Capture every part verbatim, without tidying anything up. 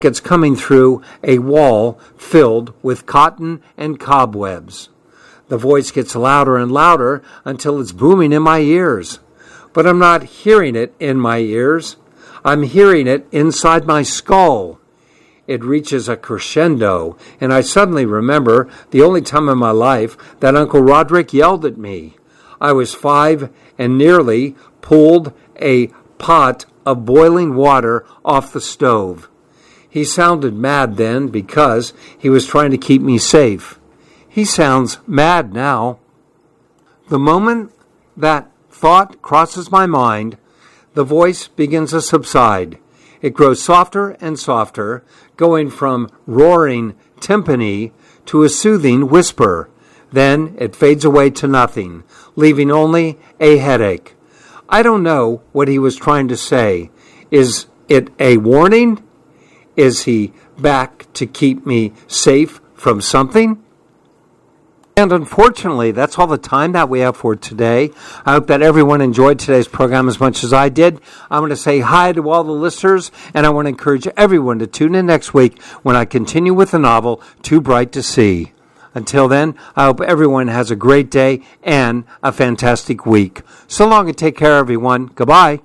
It's coming through a wall filled with cotton and cobwebs. The voice gets louder and louder until it's booming in my ears. But I'm not hearing it in my ears. I'm hearing it inside my skull. It reaches a crescendo, and I suddenly remember the only time in my life that Uncle Roderick yelled at me. I was five and nearly pulled a pot of boiling water off the stove. He sounded mad then because he was trying to keep me safe. He sounds mad now. The moment that thought crosses my mind, the voice begins to subside. It grows softer and softer, going from roaring timpani to a soothing whisper. Then it fades away to nothing, leaving only a headache. I don't know what he was trying to say. Is it a warning? Is he back to keep me safe from something? And unfortunately, that's all the time that we have for today. I hope that everyone enjoyed today's program as much as I did. I'm going to say hi to all the listeners, and I want to encourage everyone to tune in next week when I continue with the novel, Too Bright to See. Until then, I hope everyone has a great day and a fantastic week. So long and take care, everyone. Goodbye.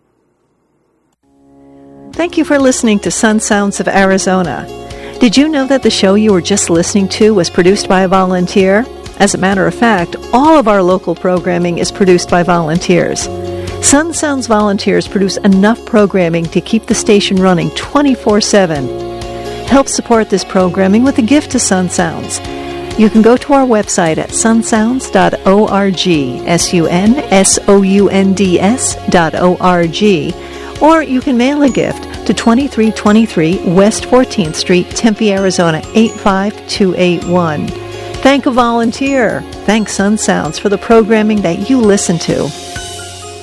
Thank you for listening to Sun Sounds of Arizona. Did you know that the show you were just listening to was produced by a volunteer? As a matter of fact, all of our local programming is produced by volunteers. Sun Sounds volunteers produce enough programming to keep the station running twenty-four seven. Help support this programming with a gift to Sun Sounds. You can go to our website at sun sounds dot org, S U N S O U N D S dot O R G, or you can mail a gift to twenty-three twenty-three West fourteenth Street, Tempe, Arizona, eight five two eight one. Thank a volunteer. Thank Sun Sounds for the programming that you listen to.